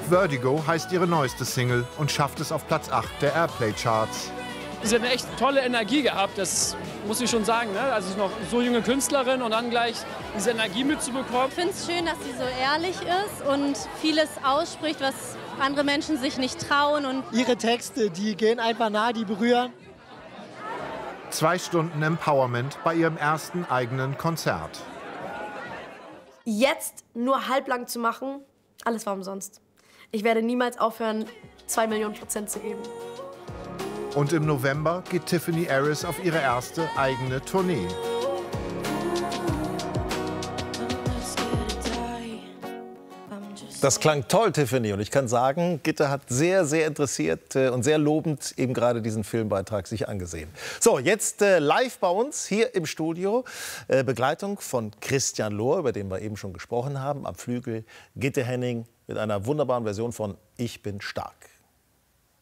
Vertigo heißt ihre neueste Single und schafft es auf Platz 8 der Airplay-Charts. Sie hat eine echt tolle Energie gehabt, das muss ich schon sagen. Ne? Also noch so junge Künstlerin und dann gleich diese Energie mitzubekommen. Ich finde es schön, dass sie so ehrlich ist und vieles ausspricht, was andere Menschen sich nicht trauen. Und ihre Texte, die gehen einfach nah, die berühren. 2 Stunden Empowerment bei ihrem ersten eigenen Konzert. Jetzt nur halblang zu machen, alles war umsonst. Ich werde niemals aufhören, 2 Millionen % zu geben. Und im November geht Tiffany Harris auf ihre erste eigene Tournee. Das klang toll, Tiffany. Und ich kann sagen, Gitte hat sehr, sehr interessiert und sehr lobend eben gerade diesen Filmbeitrag sich angesehen. So, jetzt live bei uns hier im Studio. Begleitung von Christian Lohr, über den wir eben schon gesprochen haben. Am Flügel Gitte Henning mit einer wunderbaren Version von Ich bin stark.